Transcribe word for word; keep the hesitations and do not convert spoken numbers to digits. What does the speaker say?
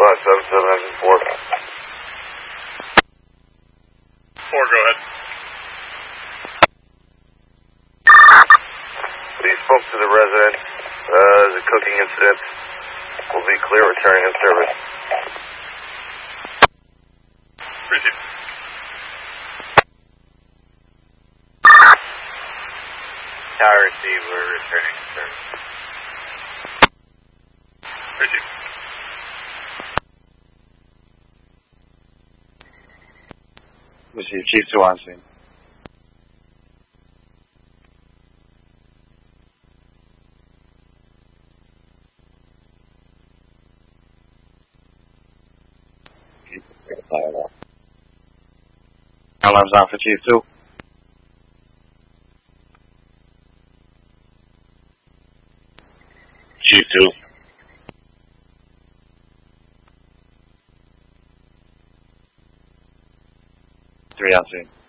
five seven seven engine four. Four, go ahead. We spoke to the resident. Uh, there's a cooking incident. We'll be clear returning in service. Proceed. Tower received, we're returning to service. Proceed. Receive, Chief two on scene. Alarms on for Chief two. Chief two. Three on scene.